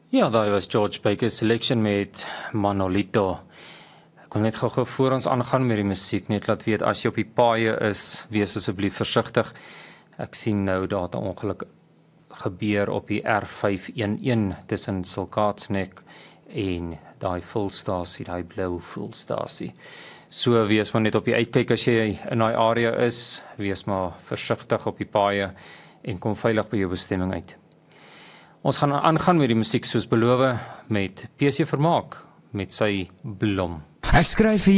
Ja, daar was George Baker's Selection met Manolito. Ek wil net gou voor ons aangaan met die musiek, net laat weet as jy op die paaie is, wees asseblief versigtig. Ek sien nou dat 'n ongeluk gebeur op die R511 tussen Silkaatsnek en daai fulstasie, daai blou fulstasie. So wees maar net op die uitkyk as jy in daai area is, wees maar versigtig op die paaie en kom veilig by jou bestemming uit. Ons gaan aangaan met die musiek soos beloof met PC Vermaak met sy Blom. Ek skryf vir